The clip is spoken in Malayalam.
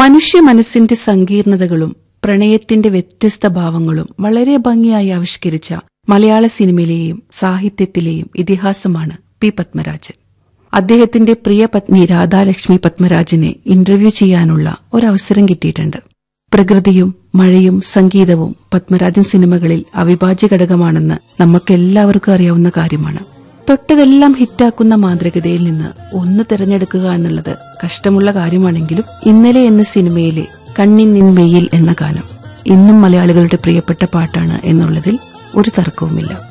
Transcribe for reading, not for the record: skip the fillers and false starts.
മനുഷ്യ മനസ്സിന്റെ സങ്കീർണതകളും പ്രണയത്തിന്റെ വ്യത്യസ്ത ഭാവങ്ങളും വളരെ ഭംഗിയായി ആവിഷ്കരിച്ച മലയാള സിനിമയിലെയും സാഹിത്യത്തിലെയും ഇതിഹാസമാണ് പി പത്മരാജൻ. അദ്ദേഹത്തിന്റെ പ്രിയ പത്നി രാധാലക്ഷ്മി പത്മരാജനെ ഇന്റർവ്യൂ ചെയ്യാനുള്ള ഒരവസരം കിട്ടിയിട്ടുണ്ട്. പ്രകൃതിയും മഴയും സംഗീതവും പത്മരാജൻ സിനിമകളിൽ അവിഭാജ്യ ഘടകമാണെന്ന് നമുക്കെല്ലാവർക്കും അറിയാവുന്ന കാര്യമാണ്. തൊട്ടതെല്ലാം ഹിറ്റാക്കുന്ന മാന്ത്രികതയിൽ നിന്ന് ഒന്ന് തിരഞ്ഞെടുക്കുക എന്നുള്ളത് കഷ്ടമുള്ള കാര്യമാണെങ്കിലും ഇന്നലെ എന്ന സിനിമയിലെ കണ്ണിൻ നിൻ വെയിൽ എന്ന ഗാനം ഇന്നും മലയാളികളുടെ പ്രിയപ്പെട്ട പാട്ടാണ് എന്നുള്ളതിൽ ഒരു തർക്കവുമില്ല.